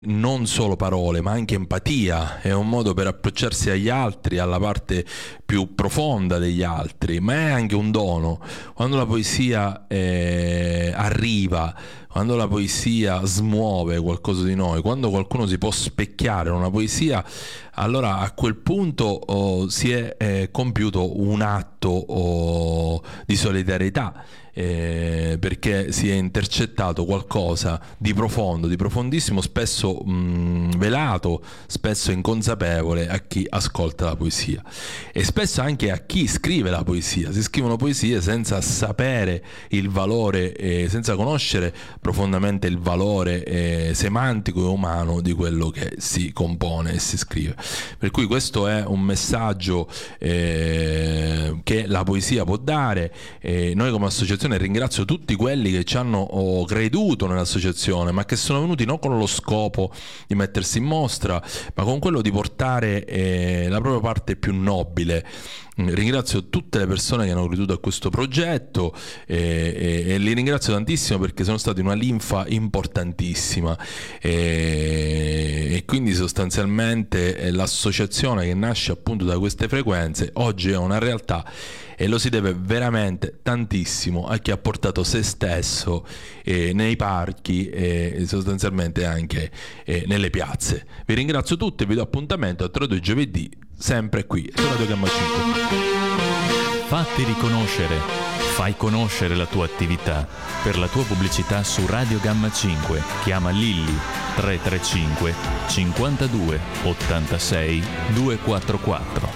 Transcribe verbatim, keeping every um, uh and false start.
non solo parole, ma anche empatia, è un modo per approcciarsi agli altri, alla parte più profonda degli altri, ma è anche un dono. Quando la poesia eh, arriva, quando la poesia smuove qualcosa di noi, quando qualcuno si può specchiare in una poesia, allora a quel punto oh, si è eh, compiuto un atto oh, di solidarietà. Eh, perché si è intercettato qualcosa di profondo, di profondissimo, spesso mh, velato, spesso inconsapevole a chi ascolta la poesia e spesso anche a chi scrive la poesia. Si scrivono poesie senza sapere il valore, eh, senza conoscere profondamente il valore eh, semantico e umano di quello che si compone e si scrive. Per cui questo è un messaggio eh, che la poesia può dare. Eh, noi come associazione ringrazio tutti quelli che ci hanno oh, creduto nell'associazione, ma che sono venuti non con lo scopo di mettersi in mostra, ma con quello di portare eh, la propria parte più nobile. Ringrazio tutte le persone che hanno creduto a questo progetto e, e, e li ringrazio tantissimo perché sono stati una linfa importantissima e, e quindi sostanzialmente l'associazione che nasce appunto da queste frequenze oggi è una realtà e lo si deve veramente tantissimo a chi ha portato se stesso eh, nei parchi e sostanzialmente anche eh, nelle piazze. Vi ringrazio tutti e vi do appuntamento a tra due giovedì sempre qui su Radio Gamma cinque. Fatti riconoscere, fai conoscere la tua attività. Per la tua pubblicità su Radio Gamma cinque chiama Lilli tre tre cinque cinquantadue ottantasei duecentoquarantaquattro.